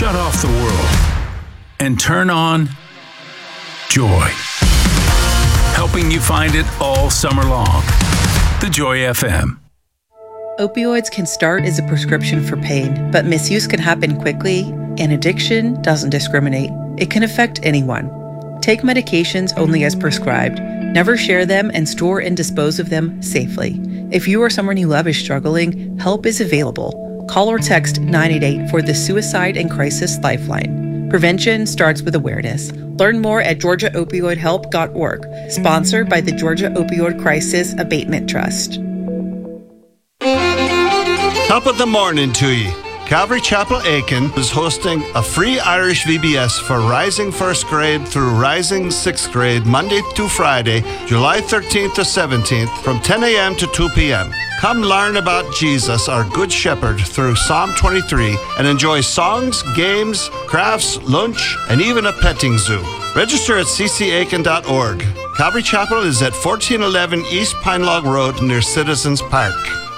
shut off the world and turn on joy. Helping you find it all summer long. The Joy FM. Opioids can start as a prescription for pain, but misuse can happen quickly, and addiction doesn't discriminate. It can affect anyone. Take medications only as prescribed. Never share them and store and dispose of them safely. If you or someone you love is struggling, help is available. Call or text 988 for the Suicide and Crisis Lifeline. Prevention starts with awareness. Learn more at georgiaopioidhelp.org. Sponsored by the Georgia Opioid Crisis Abatement Trust. Top of the morning to you. Calvary Chapel Aiken is hosting a free Irish VBS for Rising First Grade through Rising Sixth Grade, Monday to Friday, July 13th to 17th, from 10 a.m. to 2 p.m. Come learn about Jesus, our Good Shepherd, through Psalm 23 and enjoy songs, games, crafts, lunch, and even a petting zoo. Register at ccaiken.org. Calvary Chapel is at 1411 East Pine Log Road near Citizens Park.